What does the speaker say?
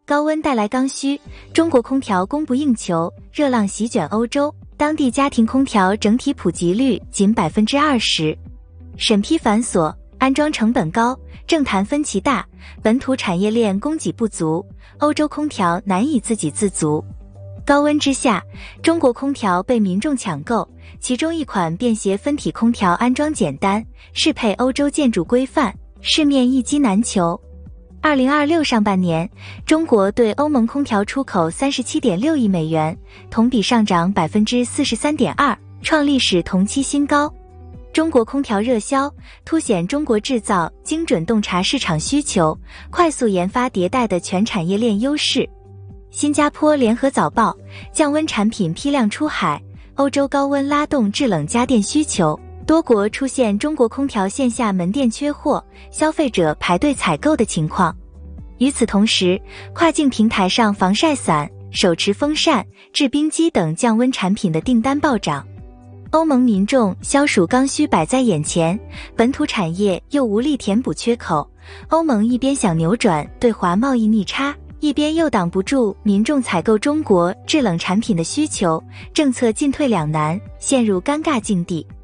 高温带来刚需，中国空调供不应求，热浪席卷欧洲，当地家庭空调整体普及率仅 20%。审批繁琐，安装成本高，政坛分歧大，本土产业链供给不足，欧洲空调难以自给自足。高温之下，中国空调被民众抢购，其中一款便携分体空调安装简单，适配欧洲建筑规范，市面一机难求。2026上半年，中国对欧盟空调出口 37.6 亿美元，同比上涨 43.2%， 创历史同期新高。中国空调热销，凸显中国制造精准洞察市场需求，快速研发迭代的全产业链优势。新加坡联合早报，降温产品批量出海，欧洲高温拉动制冷家电需求，多国出现中国空调线下门店缺货，消费者排队采购的情况。与此同时，跨境平台上防晒伞、手持风扇、制冰机等降温产品的订单暴涨。欧盟民众消暑刚需摆在眼前，本土产业又无力填补缺口，欧盟一边想扭转对华贸易逆差，一边又挡不住民众采购中国制冷产品的需求，政策进退两难，陷入尴尬境地。